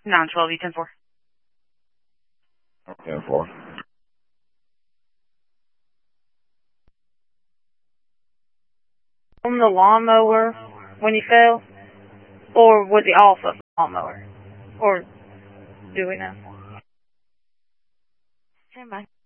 912 E10-4. Okay, 4. On the lawnmower when you fell? Or was he off of the lawnmower? Or do we know? Stand by.